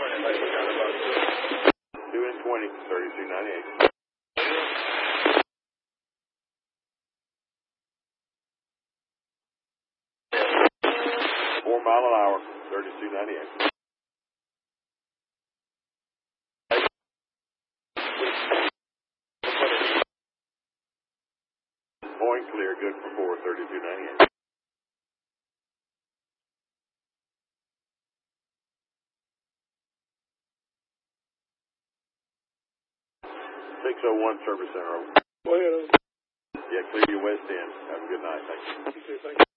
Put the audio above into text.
2 and 20, 3298. 4 mile an hour, 3298. Point clear, good for 4, 3298. 601 Service Center, over. Go ahead. Yeah, clear your west end. Have a good night. Thank you. You too, thank you.